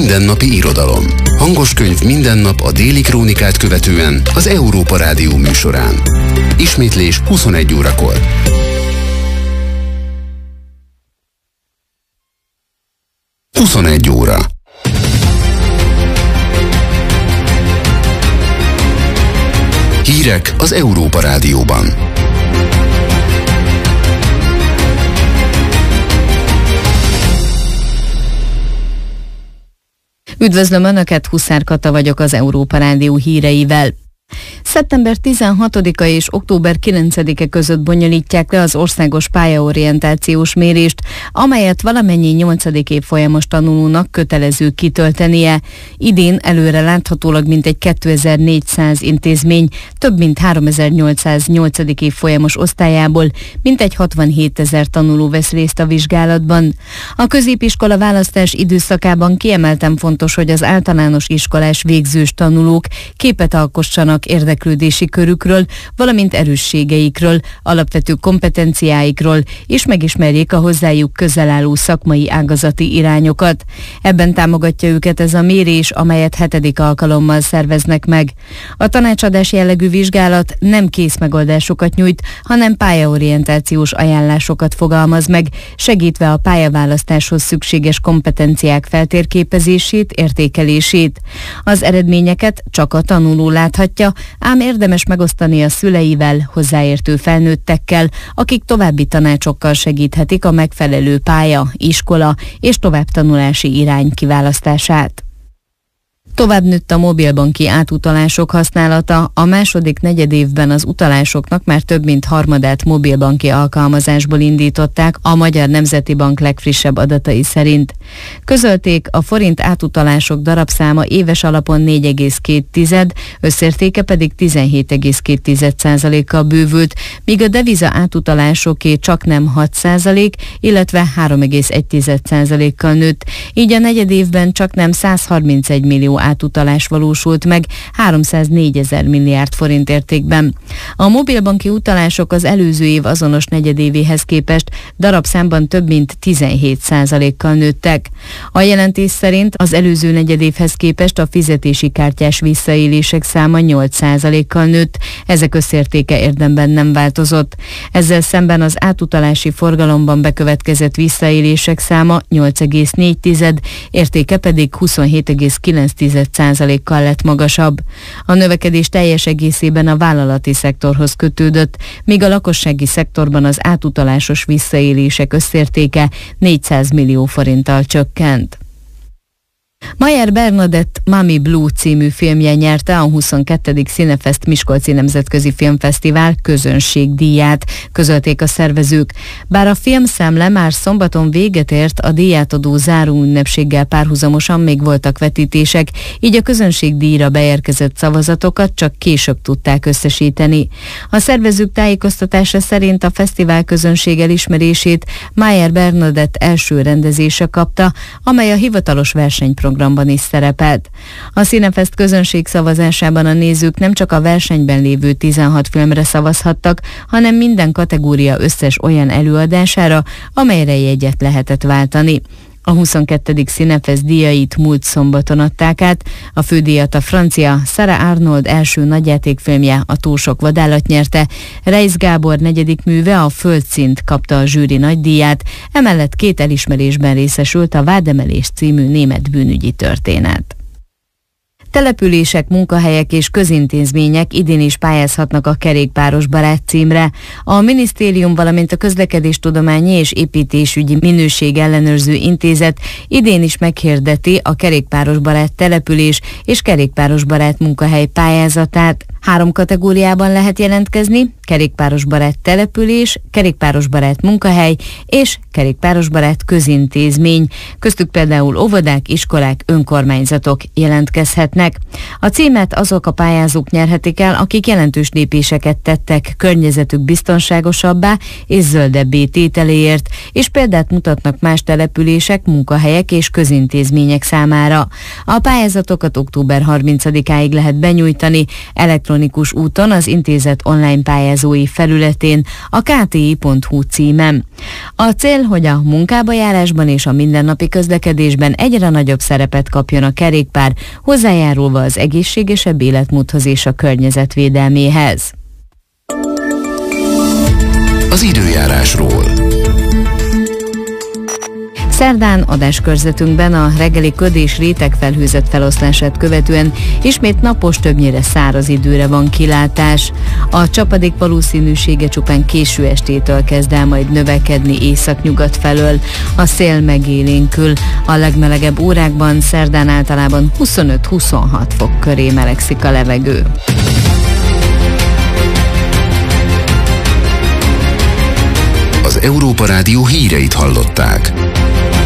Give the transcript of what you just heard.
mindennapi irodalom. Hangos könyv minden nap a Déli Krónikát követően az Európa Rádió műsorán. Ismétlés 21 órakor. óra. Hírek az Európa Rádióban. Üdvözlöm Önöket, Huszár Kata vagyok az Európa Rádió híreivel. Szeptember 16-a és október 9-e között bonyolítják le az országos pályaorientációs mérést, amelyet valamennyi 8. évfolyamos tanulónak kötelező kitöltenie. Idén előre láthatólag mintegy 2400 intézmény, több mint 3808. évfolyamos osztályából mintegy 67 000 tanuló vesz részt a vizsgálatban. A középiskola választás időszakában kiemelten fontos, hogy az általános iskolás végzős tanulók képet alkossanak érdeklődési körükről, valamint erősségeikről, alapvető kompetenciáikról, és megismerjék a hozzájuk közel álló szakmai ágazati irányokat. Ebben támogatja őket ez a mérés, amelyet 7. alkalommal szerveznek meg. A tanácsadás jellegű vizsgálat nem kész megoldásokat nyújt, hanem pályaorientációs ajánlásokat fogalmaz meg, segítve a pályaválasztáshoz szükséges kompetenciák feltérképezését, értékelését. Az eredményeket csak a tanuló láthatja, ám érdemes megosztani a szüleivel, hozzáértő felnőttekkel, akik további tanácsokkal segíthetik a megfelelő pálya, iskola és továbbtanulási irány kiválasztását. Tovább nőtt a mobilbanki átutalások használata, a második negyedévben az utalásoknak már több mint harmadát mobilbanki alkalmazásból indították a Magyar Nemzeti Bank legfrissebb adatai szerint. Közölték, a forint átutalások darabszáma éves alapon 4,2, összértéke pedig 17,2%-kal bővült, míg a deviza átutalásoké csaknem 6%, illetve 3,1%-kal nőtt, így a negyedévben csaknem 131 millió átutalás valósult meg 304 000 milliárd forint értékben. A mobilbanki utalások az előző év azonos negyedévéhez képest darabszámban több mint 17%-kal nőttek. A jelentés szerint az előző negyedévhez képest a fizetési kártyás visszaélések száma 8%-kal nőtt, ezek összértéke érdemben nem változott. Ezzel szemben az átutalási forgalomban bekövetkezett visszaélések száma 8,4, értéke pedig 27,9%-kal lett magasabb. A növekedés teljes egészében a vállalati szektorhoz kötődött, míg a lakossági szektorban az átutalásos visszaélések összértéke 400 millió forinttal csökkent. Maier Bernadett Mami Blue című filmje nyerte a 22. Cinefest Miskolci Nemzetközi Filmfesztivál közönségdíját, közölték a szervezők. Bár a filmszemle már szombaton véget ért, a díjátadó záróünnepséggel párhuzamosan még voltak vetítések, így a közönségdíjra beérkezett szavazatokat csak később tudták összesíteni. A szervezők tájékoztatása szerint a fesztivál közönség elismerését Maier Bernadett első rendezése kapta, amely a hivatalos versenyprogramban is szerepelt. A Cinefest közönség szavazásában a nézők nem csak a versenyben lévő 16 filmre szavazhattak, hanem minden kategória összes olyan előadására, amelyre jegyet lehetett váltani. A 22. Cinefest díjait múlt szombaton adták át, a fődíjat a francia Sarah Arnold első nagyjátékfilmje, a Túl sok vadállat nyerte, Reisz Gábor negyedik műve, a Földszint kapta a zsűri nagydíját, emellett 2 elismerésben részesült a Vádemelés című német bűnügyi történet. Települések, munkahelyek és közintézmények idén is pályázhatnak a kerékpáros barát címre. A minisztérium, valamint a Közlekedéstudományi és Építésügyi Minőség Ellenőrző Intézet idén is meghirdeti a kerékpáros barát település és kerékpáros barát munkahely pályázatát. 3 kategóriában lehet jelentkezni: kerékpárosbarát település, kerékpárosbarát munkahely és kerékpárosbarát közintézmény. Köztük például óvodák, iskolák, önkormányzatok jelentkezhetnek. A címet azok a pályázók nyerhetik el, akik jelentős lépéseket tettek környezetük biztonságosabbá és zöldebbé tételéért, és példát mutatnak más települések, munkahelyek és közintézmények számára. A pályázatokat október 30-áig lehet benyújtani, elektronikus elektronikus úton az intézet online pályázói felületén, a kti.hu címen. A cél, hogy a munkába járásban és a mindennapi közlekedésben egyre nagyobb szerepet kapjon a kerékpár, hozzájárulva az egészségesebb életmódhoz és a környezetvédelméhez. Az időjárásról. Szerdán adáskörzetünkben a reggeli köd és rétegfelhőzet feloszlását követően ismét napos, többnyire száraz időre van kilátás. A csapadék valószínűsége csupán késő estétől kezd el majd növekedni északnyugat felől. A szél megélénkül. A legmelegebb órákban szerdán általában 25-26 fok köré melegszik a levegő. Az Európa Rádió híreit hallották.